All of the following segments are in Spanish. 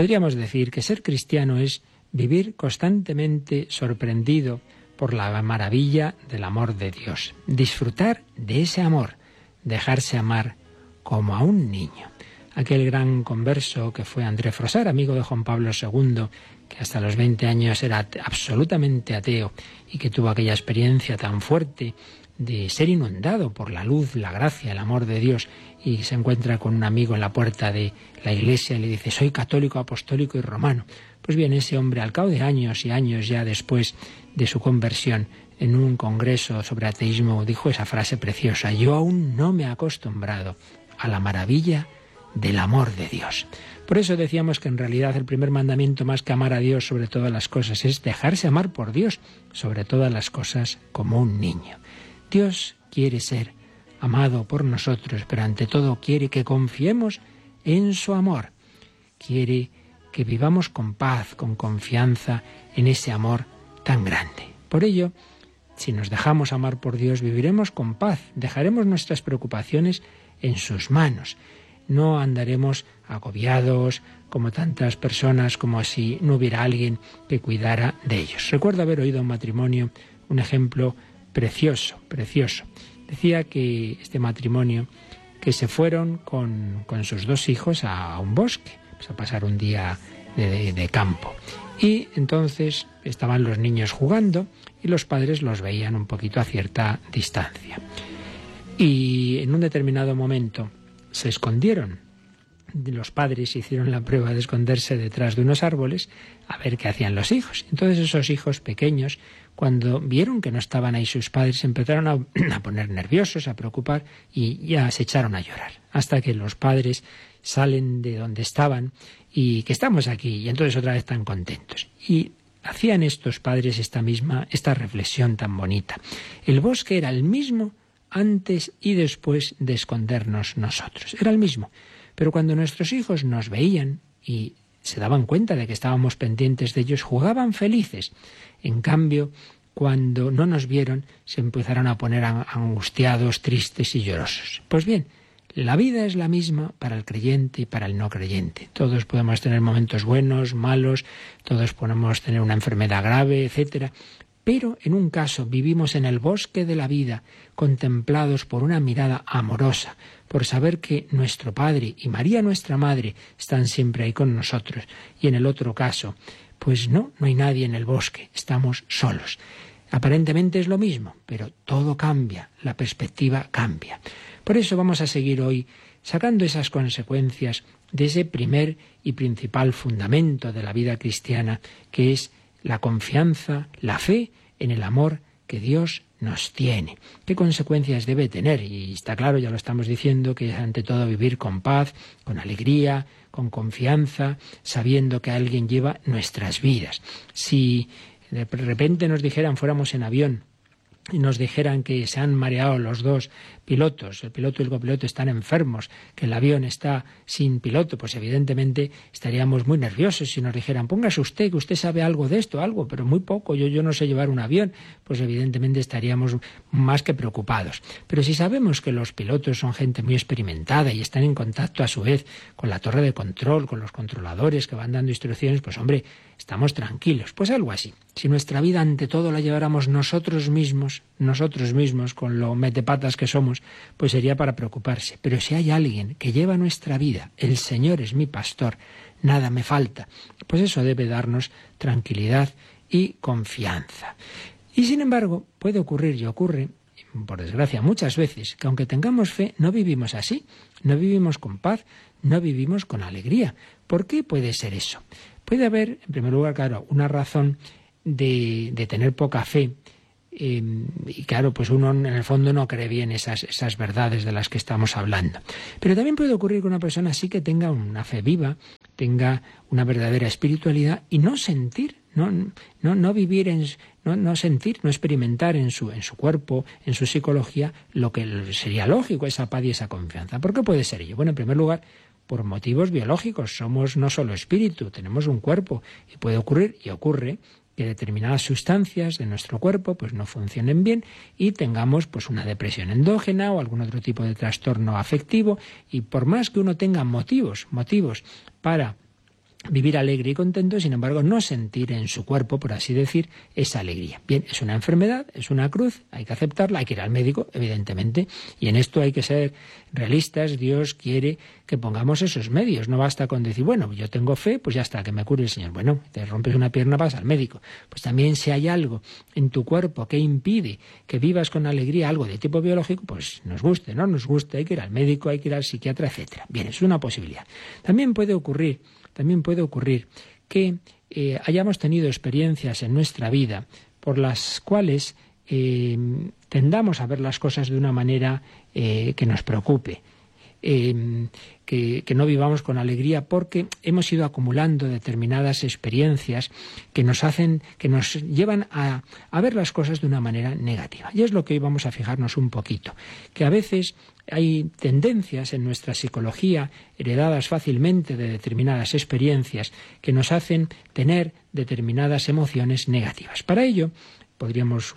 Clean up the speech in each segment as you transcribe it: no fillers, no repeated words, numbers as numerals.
Podríamos decir que ser cristiano es vivir constantemente sorprendido por la maravilla del amor de Dios, disfrutar de ese amor, dejarse amar como a un niño. Aquel gran converso que fue André Frossard, amigo de Juan Pablo II, que hasta los 20 años era absolutamente ateo y que tuvo aquella experiencia tan fuerte de ser inundado por la luz, la gracia, el amor de Dios, y se encuentra con un amigo en la puerta de la iglesia y le dice: soy católico, apostólico y romano. Pues bien, ese hombre, al cabo de años y años ya después de su conversión, en un congreso sobre ateísmo, dijo esa frase preciosa: yo aún no me he acostumbrado a la maravilla del amor de Dios. Por eso decíamos que en realidad el primer mandamiento, más que amar a Dios sobre todas las cosas, es dejarse amar por Dios sobre todas las cosas como un niño. Dios quiere ser amado por nosotros, pero ante todo quiere que confiemos en su amor. Quiere que vivamos con paz, con confianza en ese amor tan grande. Por ello, si nos dejamos amar por Dios, viviremos con paz, dejaremos nuestras preocupaciones en sus manos. No andaremos agobiados como tantas personas, como si no hubiera alguien que cuidara de ellos. Recuerdo haber oído en un matrimonio un ejemplo precioso. Decía que este matrimonio, que se fueron con sus 2 hijos a un bosque, pues a pasar un día de campo. Y entonces estaban los niños jugando y los padres los veían un poquito a cierta distancia. Y en un determinado momento se escondieron. Los padres hicieron la prueba de esconderse detrás de unos árboles a ver qué hacían los hijos. Entonces esos hijos pequeños, cuando vieron que no estaban ahí sus padres, se empezaron a poner nerviosos, a preocupar y ya se echaron a llorar. Hasta que los padres salen de donde estaban y que estamos aquí, y entonces otra vez están contentos. Y hacían estos padres esta reflexión tan bonita. El bosque era el mismo antes y después de escondernos nosotros. Era el mismo. Pero cuando nuestros hijos nos veían y se daban cuenta de que estábamos pendientes de ellos, jugaban felices. En cambio, cuando no nos vieron, se empezaron a poner angustiados, tristes y llorosos. Pues bien, la vida es la misma para el creyente y para el no creyente. Todos podemos tener momentos buenos, malos, todos podemos tener una enfermedad grave, etcétera. Pero en un caso vivimos en el bosque de la vida, contemplados por una mirada amorosa, por saber que nuestro Padre y María nuestra Madre están siempre ahí con nosotros. Y en el otro caso, pues no hay nadie en el bosque, estamos solos. Aparentemente es lo mismo, pero todo cambia, la perspectiva cambia. Por eso vamos a seguir hoy sacando esas consecuencias de ese primer y principal fundamento de la vida cristiana, que es la confianza, la fe en el amor que Dios nos tiene. ¿Qué consecuencias debe tener? Y está claro, ya lo estamos diciendo, que es ante todo vivir con paz, con alegría, con confianza, sabiendo que alguien lleva nuestras vidas. Si de repente nos dijeran, fuéramos en avión, y nos dijeran que se han mareado los 2 pilotos, el piloto y el copiloto están enfermos, que el avión está sin piloto, pues evidentemente estaríamos muy nerviosos. Si nos dijeran, póngase usted, que usted sabe algo de esto, algo, pero muy poco, yo no sé llevar un avión, pues evidentemente estaríamos más que preocupados. Pero si sabemos que los pilotos son gente muy experimentada y están en contacto a su vez con la torre de control, con los controladores que van dando instrucciones, pues hombre, estamos tranquilos. Pues algo así. Si nuestra vida ante todo la lleváramos nosotros mismos, con lo metepatas que somos, pues sería para preocuparse. Pero si hay alguien que lleva nuestra vida, el Señor es mi pastor, nada me falta, pues eso debe darnos tranquilidad y confianza. Y sin embargo, puede ocurrir y ocurre, por desgracia muchas veces, que aunque tengamos fe, no vivimos así, no vivimos con paz, no vivimos con alegría. ¿Por qué puede ser eso? Puede haber, en primer lugar, claro, una razón de tener poca fe. Y claro, pues uno en el fondo no cree bien esas verdades de las que estamos hablando. Pero también puede ocurrir que una persona sí que tenga una fe viva, tenga una verdadera espiritualidad y no sentir, no vivir, no sentir, no experimentar en su cuerpo, en su psicología, lo que sería lógico, esa paz y esa confianza. ¿Por qué puede ser ello? Bueno, en primer lugar, por motivos biológicos. Somos no solo espíritu, tenemos un cuerpo y puede ocurrir, y ocurre, que determinadas sustancias de nuestro cuerpo pues no funcionen bien y tengamos pues una depresión endógena o algún otro tipo de trastorno afectivo, y por más que uno tenga motivos para vivir alegre y contento, sin embargo, no sentir en su cuerpo, por así decir, esa alegría. Bien, es una enfermedad, es una cruz, hay que aceptarla, hay que ir al médico, evidentemente, y en esto hay que ser realistas. Dios quiere que pongamos esos medios. No basta con decir, bueno, yo tengo fe, pues ya está, que me cure el Señor. Bueno, te rompes una pierna, vas al médico. Pues también si hay algo en tu cuerpo que impide que vivas con alegría, algo de tipo biológico, pues nos guste, no nos guste, hay que ir al médico, hay que ir al psiquiatra, etcétera. Bien, es una posibilidad. También puede ocurrir que hayamos tenido experiencias en nuestra vida por las cuales tendamos a ver las cosas de una manera que nos preocupe, que no vivamos con alegría porque hemos ido acumulando determinadas experiencias que nos llevan a ver las cosas de una manera negativa. Y es lo que hoy vamos a fijarnos un poquito, que a veces hay tendencias en nuestra psicología heredadas fácilmente de determinadas experiencias que nos hacen tener determinadas emociones negativas. Para ello podríamos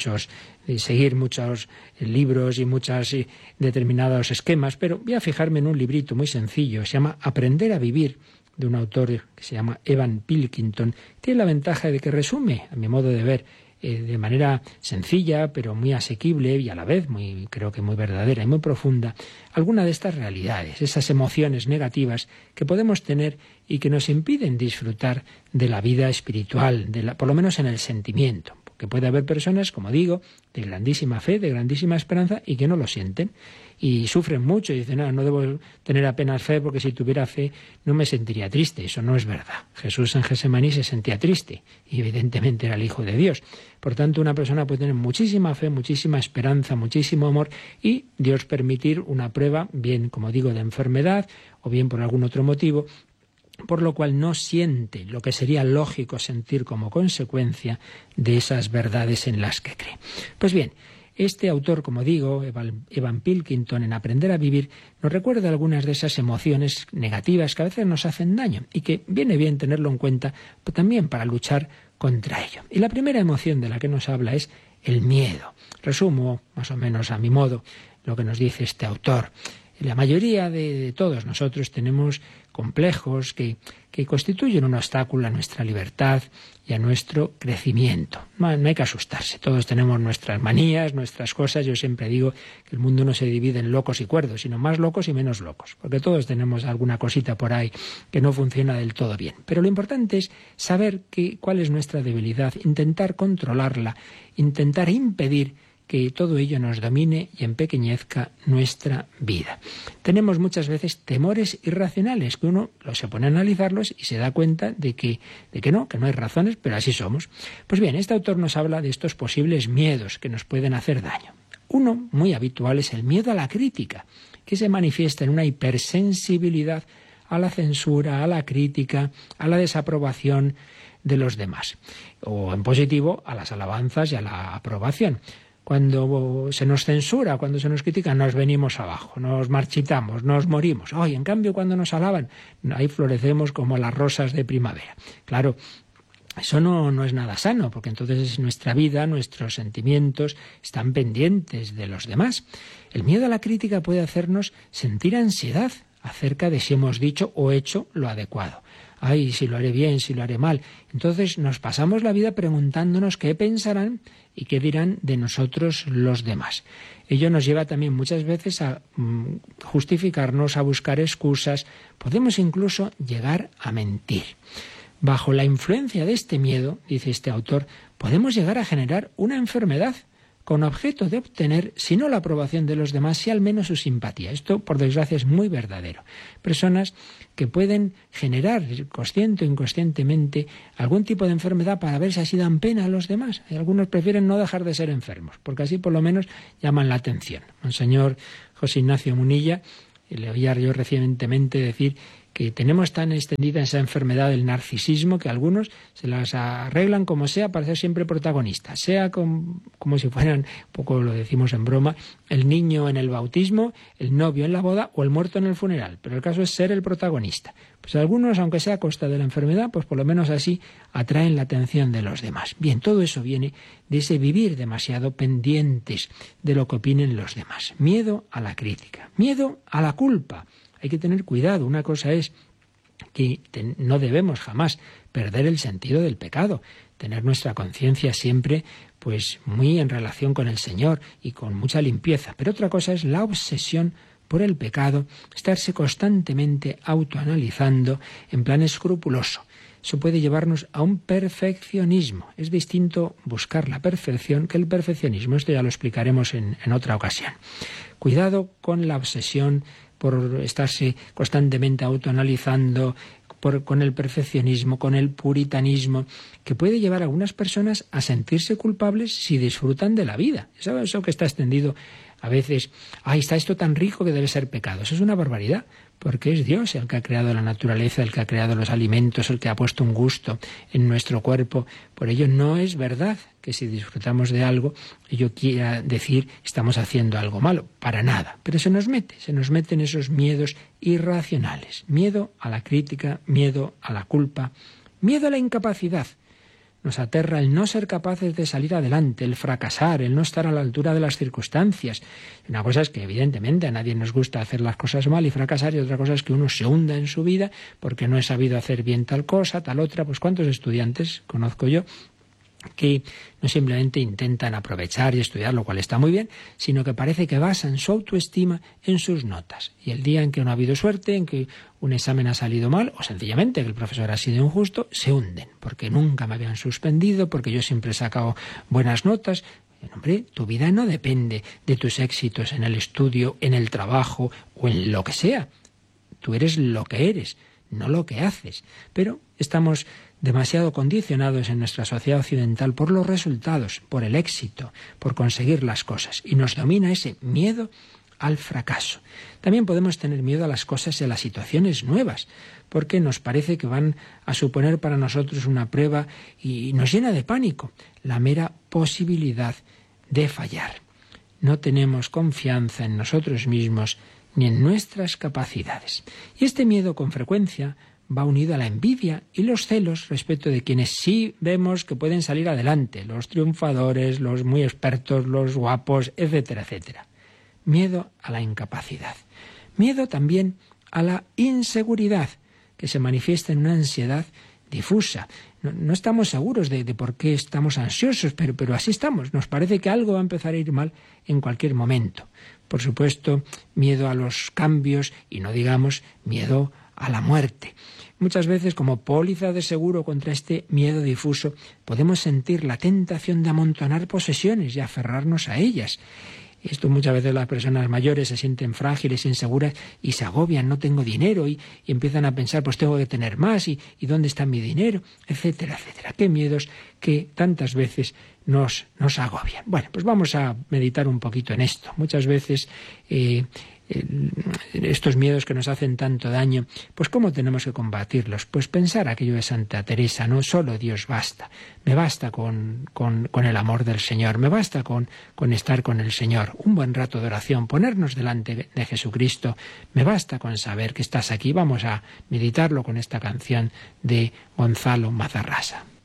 seguir muchos libros y muchos determinados esquemas, pero voy a fijarme en un librito muy sencillo, se llama Aprender a vivir, de un autor que se llama Evan Pilkington. Tiene la ventaja de que resume, a mi modo de ver, de manera sencilla, pero muy asequible y a la vez creo que muy verdadera y muy profunda, alguna de estas realidades, esas emociones negativas que podemos tener y que nos impiden disfrutar de la vida espiritual, por lo menos en el sentimiento. Que puede haber personas, como digo, de grandísima fe, de grandísima esperanza y que no lo sienten y sufren mucho y dicen, no debo tener apenas fe porque si tuviera fe no me sentiría triste. Eso no es verdad. Jesús en Getsemaní se sentía triste y evidentemente era el Hijo de Dios. Por tanto, una persona puede tener muchísima fe, muchísima esperanza, muchísimo amor y Dios permitir una prueba, bien, como digo, de enfermedad o bien por algún otro motivo, por lo cual no siente lo que sería lógico sentir como consecuencia de esas verdades en las que cree. Pues bien, este autor, como digo, Evan Pilkington, en Aprender a vivir, nos recuerda algunas de esas emociones negativas que a veces nos hacen daño y que viene bien tenerlo en cuenta también para luchar contra ello. Y la primera emoción de la que nos habla es el miedo. Resumo, más o menos a mi modo, lo que nos dice este autor. La mayoría de todos nosotros tenemos complejos que constituyen un obstáculo a nuestra libertad y a nuestro crecimiento. No hay que asustarse, todos tenemos nuestras manías, nuestras cosas. Yo siempre digo que el mundo no se divide en locos y cuerdos, sino más locos y menos locos, porque todos tenemos alguna cosita por ahí que no funciona del todo bien. Pero lo importante es saber cuál es nuestra debilidad, intentar controlarla, intentar impedir que todo ello nos domine y empequeñezca nuestra vida. Tenemos muchas veces temores irracionales, que uno se pone a analizarlos y se da cuenta de que no hay razones, pero así somos. Pues bien, este autor nos habla de estos posibles miedos que nos pueden hacer daño. Uno muy habitual es el miedo a la crítica, que se manifiesta en una hipersensibilidad a la censura, a la crítica, a la desaprobación de los demás, o en positivo a las alabanzas y a la aprobación. Cuando se nos censura, cuando se nos critica, nos venimos abajo, nos marchitamos, nos morimos. En cambio, cuando nos alaban, ahí florecemos como las rosas de primavera. Claro, eso no es nada sano, porque entonces nuestra vida, nuestros sentimientos están pendientes de los demás. El miedo a la crítica puede hacernos sentir ansiedad acerca de si hemos dicho o hecho lo adecuado. Si lo haré bien, si lo haré mal. Entonces nos pasamos la vida preguntándonos qué pensarán y qué dirán de nosotros los demás. Ello nos lleva también muchas veces a justificarnos, a buscar excusas. Podemos incluso llegar a mentir. Bajo la influencia de este miedo, dice este autor, podemos llegar a generar una enfermedad con objeto de obtener, si no la aprobación de los demás, si al menos su simpatía. Esto, por desgracia, es muy verdadero. Personas que pueden generar, consciente o inconscientemente, algún tipo de enfermedad para ver si así dan pena a los demás. Algunos prefieren no dejar de ser enfermos, porque así por lo menos llaman la atención. Monseñor José Ignacio Munilla, le oía yo recientemente decir que tenemos tan extendida esa enfermedad del narcisismo que algunos se las arreglan como sea para ser siempre protagonistas, sea como si fueran, un poco lo decimos en broma, el niño en el bautismo, el novio en la boda o el muerto en el funeral, pero el caso es ser el protagonista. Pues algunos, aunque sea a costa de la enfermedad, pues por lo menos así atraen la atención de los demás. Bien, todo eso viene de ese vivir demasiado pendientes de lo que opinen los demás. Miedo a la crítica, miedo a la culpa. Hay que tener cuidado. Una cosa es que no debemos jamás perder el sentido del pecado, tener nuestra conciencia siempre pues muy en relación con el Señor y con mucha limpieza. Pero otra cosa es la obsesión por el pecado, estarse constantemente autoanalizando en plan escrupuloso. Eso puede llevarnos a un perfeccionismo. Es distinto buscar la perfección que el perfeccionismo. Esto ya lo explicaremos en otra ocasión. Cuidado con la obsesión por estarse constantemente autoanalizando, con el perfeccionismo, con el puritanismo, que puede llevar a algunas personas a sentirse culpables si disfrutan de la vida. Eso que está extendido a veces, está esto tan rico que debe ser pecado. Eso es una barbaridad, porque es Dios el que ha creado la naturaleza, el que ha creado los alimentos, el que ha puesto un gusto en nuestro cuerpo. Por ello no es verdad que si disfrutamos de algo, ello quiera decir estamos haciendo algo malo, para nada. Pero se nos meten esos miedos irracionales. Miedo a la crítica, miedo a la culpa, miedo a la incapacidad. Nos aterra el no ser capaces de salir adelante, el fracasar, el no estar a la altura de las circunstancias. Una cosa es que evidentemente a nadie nos gusta hacer las cosas mal y fracasar, y otra cosa es que uno se hunda en su vida porque no he sabido hacer bien tal cosa, tal otra. Pues ¿cuántos estudiantes conozco yo que no simplemente intentan aprovechar y estudiar, lo cual está muy bien, sino que parece que basan su autoestima en sus notas? Y el día en que no ha habido suerte, en que un examen ha salido mal, o sencillamente que el profesor ha sido injusto, se hunden, porque nunca me habían suspendido, porque yo siempre he sacado buenas notas. Hombre, tu vida no depende de tus éxitos en el estudio, en el trabajo o en lo que sea. Tú eres lo que eres, no lo que haces. Pero estamos demasiado condicionados en nuestra sociedad occidental por los resultados, por el éxito, por conseguir las cosas. Y nos domina ese miedo al fracaso. También podemos tener miedo a las cosas y a las situaciones nuevas, porque nos parece que van a suponer para nosotros una prueba y nos llena de pánico la mera posibilidad de fallar. No tenemos confianza en nosotros mismos ni en nuestras capacidades. Y este miedo con frecuencia va unido a la envidia y los celos respecto de quienes sí vemos que pueden salir adelante, los triunfadores, los muy expertos, los guapos, etcétera, etcétera. Miedo a la incapacidad. Miedo también a la inseguridad, que se manifiesta en una ansiedad difusa. No estamos seguros de por qué estamos ansiosos, pero así estamos. Nos parece que algo va a empezar a ir mal en cualquier momento. Por supuesto, miedo a los cambios y no digamos miedo a la muerte. Muchas veces, como póliza de seguro contra este miedo difuso, podemos sentir la tentación de amontonar posesiones y aferrarnos a ellas. Esto muchas veces las personas mayores se sienten frágiles, inseguras y se agobian, no tengo dinero, y empiezan a pensar, pues tengo que tener más, y ¿dónde está mi dinero? Etcétera, etcétera. Qué miedos que tantas veces nos agobian. Bueno, pues vamos a meditar un poquito en esto. Muchas veces estos miedos que nos hacen tanto daño, pues ¿cómo tenemos que combatirlos? Pues pensar aquello de Santa Teresa, no solo Dios basta, me basta con el amor del Señor, me basta con estar con el Señor, un buen rato de oración, ponernos delante de Jesucristo, me basta con saber que estás aquí. Vamos a meditarlo con esta canción de Gonzalo Mazarrasa.